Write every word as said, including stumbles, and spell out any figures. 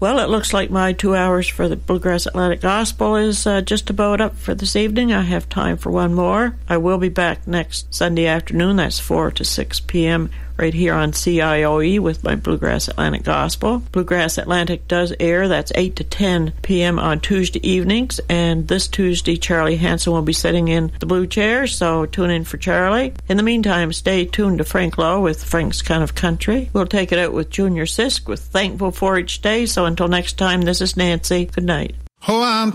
Well, it looks like my two hours for the Bluegrass Atlantic Gospel is uh, just about up for this evening. I have time for one more. I will be back next Sunday afternoon. That's four to six p.m. right here on C I O E with my Bluegrass Atlantic Gospel. Bluegrass Atlantic does air. That's eight to ten p.m. on Tuesday evenings. And this Tuesday, Charlie Hanson will be sitting in the blue chair, so tune in for Charlie. In the meantime, stay tuned to Frank Lowe with Frank's Kind of Country. We'll take it out with Junior Sisk with Thankful for Each Day. So until next time, this is Nancy. Good night. Oh, I'm